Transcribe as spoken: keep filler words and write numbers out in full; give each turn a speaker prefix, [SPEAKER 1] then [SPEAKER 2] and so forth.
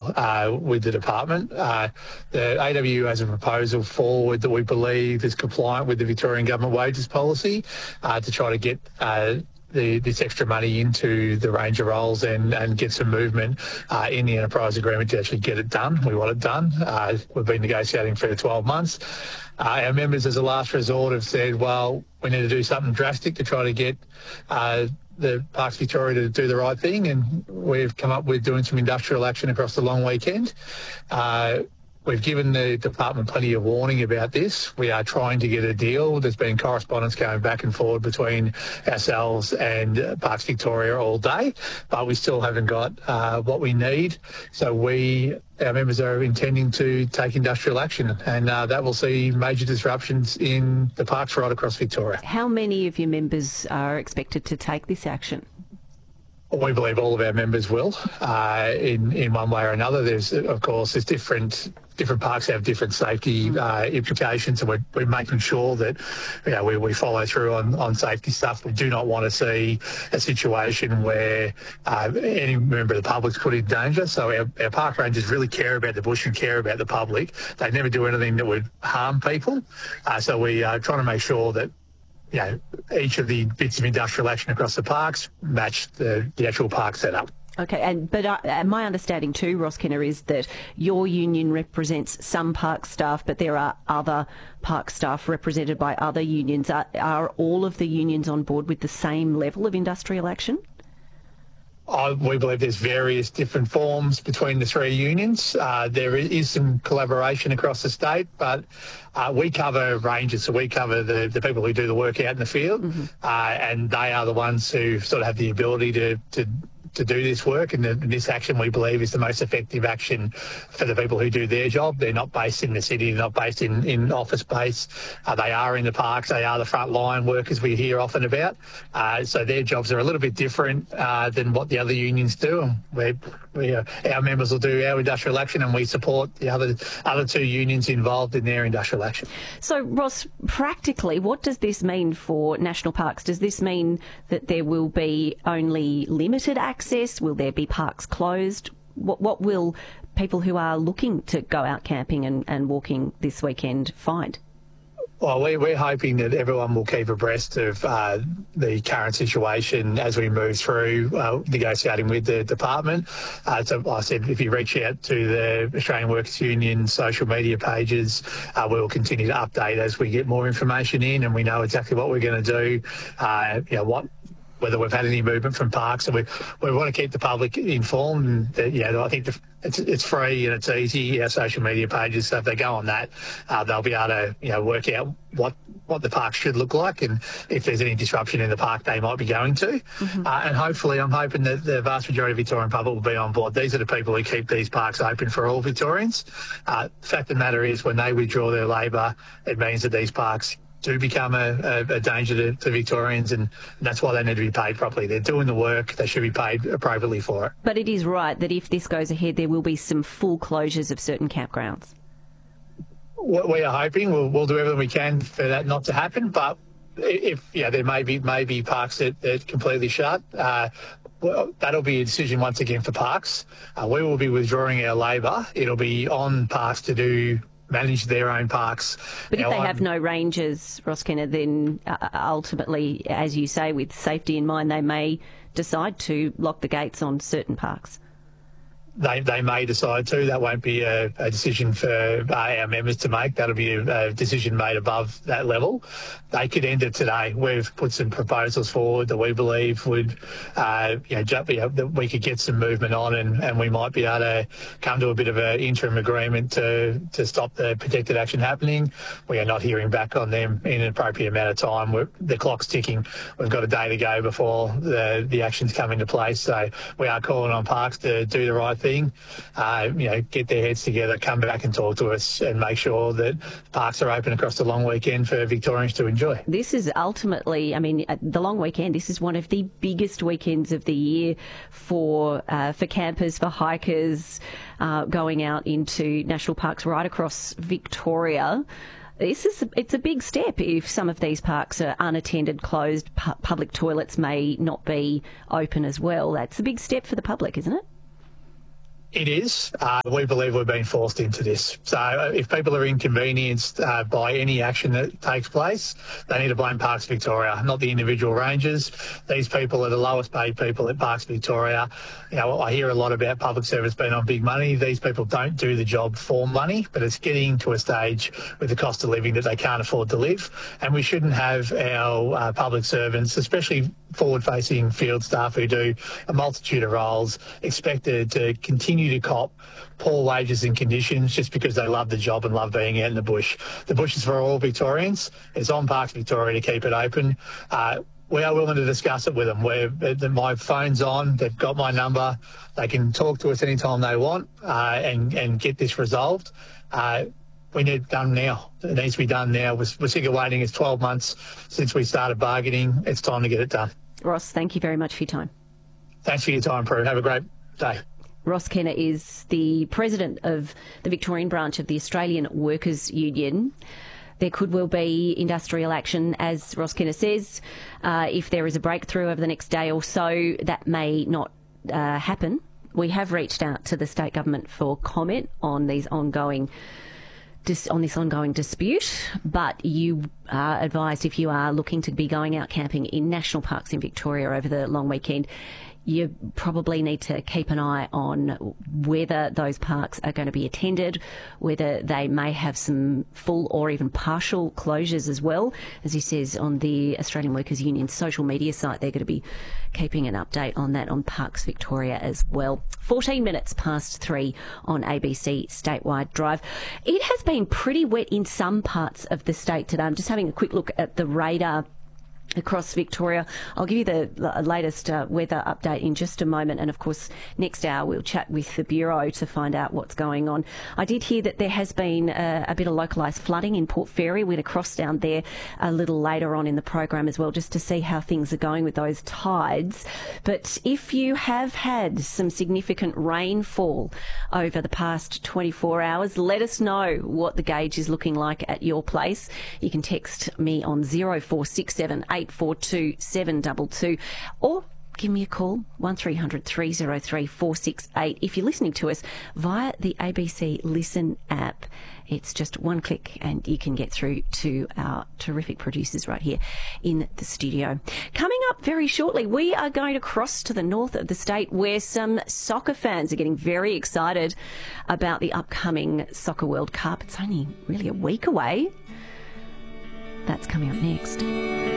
[SPEAKER 1] uh, with the department. Uh, the A W U has a proposal forward that we believe is compliant with the Victorian Government wages policy uh, to try to get uh, The, this extra money into the range of roles and, and get some movement uh, in the enterprise agreement to actually get it done. We want it done. Uh, we've been negotiating for twelve months. Uh, our members, as a last resort, have said, well, we need to do something drastic to try to get uh, the Parks Victoria to do the right thing, and we've come up with doing some industrial action across the long weekend. Uh, We've given the department plenty of warning about this. We are trying to get a deal. There's been correspondence going back and forward between ourselves and uh, Parks Victoria all day, but we still haven't got uh, what we need. So we, our members are intending to take industrial action, and uh, that will see major disruptions in the parks right across Victoria.
[SPEAKER 2] How many of your members are expected to take this action?
[SPEAKER 1] We believe all of our members will, uh, in in one way or another. There's, of course, there's different different parks have different safety uh, implications, and we're, we're making sure that, you know, we, we follow through on, on safety stuff. We do not want to see a situation where uh, any member of the public's put in danger. So our, our park rangers really care about the bush and care about the public. They never do anything that would harm people. Uh, so we are trying to make sure that, you know, each of the bits of industrial action across the parks match the, the actual park setup.
[SPEAKER 2] Okay, and but uh, my understanding too, Ross Kenner, is that your union represents some park staff, but there are other park staff represented by other unions. Are, are all of the unions on board with the same level of industrial action?
[SPEAKER 1] Uh, we believe there's various different forms between the three unions. Uh, there is some collaboration across the state, but uh, we cover ranges, so we cover the, the people who do the work out in the field, mm-hmm. uh, and they are the ones who sort of have the ability to, to to do this work, and, the, and this action we believe is the most effective action for the people who do their job. They're not based in the city, they're not based in, in office space. Uh, they are in the parks, they are the frontline workers we hear often about. Uh, so their jobs are a little bit different uh, than what the other unions do. And we, we, uh, our members will do our industrial action, and we support the other, other two unions involved in their industrial action.
[SPEAKER 2] So, Ross, practically, what does this mean for national parks? Does this mean that there will be only limited access? Will there be parks closed? What, what will people who are looking to go out camping and, and walking this weekend find?
[SPEAKER 1] Well, we, we're hoping that everyone will keep abreast of uh, the current situation as we move through uh, negotiating with the department. Uh, so, like I said, if you reach out to the Australian Workers Union social media pages, uh, we will continue to update as we get more information in and we know exactly what we're going to do, uh, you know, what whether we've had any movement from parks. And we we want to keep the public informed. And, uh, yeah, I think the, it's it's free and it's easy, our social media pages. So if they go on that, uh, they'll be able to, you know, work out what, what the park should look like and if there's any disruption in the park they might be going to. Mm-hmm. Uh, and hopefully I'm hoping that the vast majority of Victorian public will be on board. These are the people who keep these parks open for all Victorians. Uh, the fact of the matter is when they withdraw their labour, it means that these parks do become a, a, a danger to, to Victorians, and that's why they need to be paid properly. They're doing the work, they should be paid appropriately for it.
[SPEAKER 2] But it is right that if this goes ahead, there will be some full closures of certain campgrounds.
[SPEAKER 1] We are hoping we'll, we'll do everything we can for that not to happen, but if yeah, there may be, may be parks that, that completely shut. Uh, Well, that'll be a decision once again for parks. Uh, we will be withdrawing our labour. It'll be on parks to do manage their own parks.
[SPEAKER 2] But
[SPEAKER 1] now,
[SPEAKER 2] if they
[SPEAKER 1] I'm,
[SPEAKER 2] have no rangers, Ross Kenner, then uh, ultimately, as you say, with safety in mind, they may decide to lock the gates on certain parks.
[SPEAKER 1] They, they may decide to. That won't be a, a decision for uh, our members to make. That'll be a, a decision made above that level. They could end it today. We've put some proposals forward that we believe would, uh, you know, jump, you know, that we could get some movement on, and, and we might be able to come to a bit of an interim agreement to to stop the protected action happening. We are not hearing back on them in an appropriate amount of time. We're, the clock's ticking. We've got a day to go before the the actions come into place. So we are calling on parks to do the right thing. Uh, you know, get their heads together, come back and talk to us and make sure that parks are open across the long weekend for Victorians to enjoy.
[SPEAKER 2] This is ultimately, I mean, the long weekend, this is one of the biggest weekends of the year for uh, for campers, for hikers, uh, going out into national parks right across Victoria. This is it's a big step if some of these parks are unattended, closed, pu- public toilets may not be open as well. That's a big step for the public, isn't it?
[SPEAKER 1] It is. Uh, we believe we've been forced into this. So uh, if people are inconvenienced uh, by any action that takes place, they need to blame Parks Victoria, not the individual rangers. These people are the lowest paid people at Parks Victoria. You know, I hear a lot about public service being on big money. These people don't do the job for money, but it's getting to a stage with the cost of living that they can't afford to live. And we shouldn't have our uh, public servants, especially forward-facing field staff who do a multitude of roles, expected to continue to cop poor wages and conditions just because they love the job and love being out in the bush. The bush is for all Victorians. It's on Parks Victoria to keep it open. Uh, we are willing to discuss it with them. We're, my phone's on. They've got my number. They can talk to us anytime they want uh, and, and get this resolved. Uh, we need it done now. It needs to be done now. We're, we're sick of waiting. It's twelve months since we started bargaining. It's time to get it done.
[SPEAKER 2] Ross, thank you very much for your time.
[SPEAKER 1] Thanks for your time, Prue. Have a great day.
[SPEAKER 2] Ross Kenner is the president of the Victorian branch of the Australian Workers' Union. There could well be industrial action, as Ross Kenner says. Uh, if there is a breakthrough over the next day or so, that may not uh, happen. We have reached out to the state government for comment on these ongoing dis- on this ongoing dispute, but you are advised, if you are looking to be going out camping in national parks in Victoria over the long weekend, you probably need to keep an eye on whether those parks are going to be attended, whether they may have some full or even partial closures as well. As he says on the Australian Workers' Union social media site, they're going to be keeping an update on that on Parks Victoria as well. fourteen minutes past three on A B C Statewide Drive. It has been pretty wet in some parts of the state today. I'm just having a quick look at the radar across Victoria. I'll give you the latest uh, weather update in just a moment, and of course next hour we'll chat with the Bureau to find out what's going on. I did hear that there has been uh, a bit of localised flooding in Port Fairy. We're going to cross down there a little later on in the program as well, just to see how things are going with those tides. But if you have had some significant rainfall over the past twenty-four hours, let us know what the gauge is looking like at your place. You can text me on zero four six seven eight four two seven two two or give me a call, one three hundred three oh three four six eight. If you're listening to us via the A B C Listen app, it's just one click and you can get through to our terrific producers right here in the studio. Coming up very shortly, we are going to cross to the north of the state where some soccer fans are getting very excited about the upcoming Soccer World Cup. It's only really a week away. That's coming up next.